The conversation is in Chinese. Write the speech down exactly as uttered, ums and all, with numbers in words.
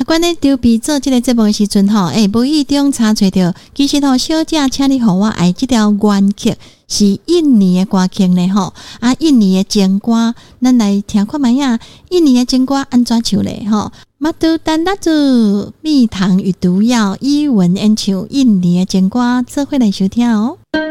阮咧筹备做即个节目的时阵吼，诶，无意中查找到，其实吼，小姐，请你互我爱即条原曲是印尼的歌曲呢吼，啊，印尼的情歌，咱来听看卖啊，印尼的情歌安怎唱咧吼？马杜丹达祖，蜜糖与毒药，伊文演唱印尼的情歌，做伙来收听哦。